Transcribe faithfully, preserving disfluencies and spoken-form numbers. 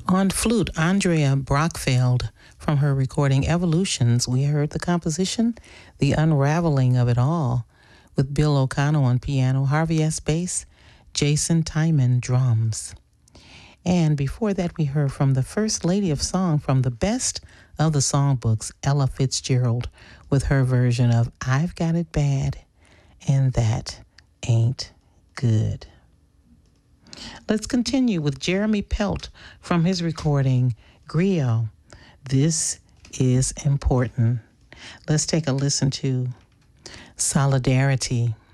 On flute, Andrea Brockfeld, from her recording Evolutions, we heard the composition, The Unraveling of It All, with Bill O'Connell on piano, Harvey S. bass, Jason Timon drums. And before that, we heard from the First Lady of Song from the best of the songbooks, Ella Fitzgerald, with her version of I've Got It Bad, and That Ain't Good. Let's continue with Jeremy Pelt from his recording, Griot. This is important. Let's take a listen to Solidarity.